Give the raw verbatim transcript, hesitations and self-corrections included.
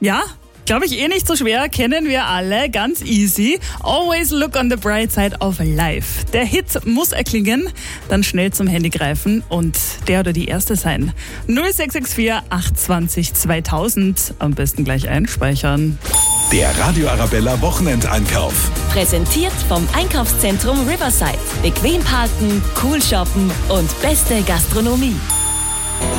Ja, glaube ich eh nicht so schwer, kennen wir alle, ganz easy. Always look on the bright side of life. Der Hit muss erklingen, dann schnell zum Handy greifen und der oder die Erste sein. null sechs sechs vier acht zwei null zweitausend, am besten gleich einspeichern. Der Radio Arabella Wochenendeinkauf. Präsentiert vom Einkaufszentrum Riverside. Bequem parken, cool shoppen und beste Gastronomie.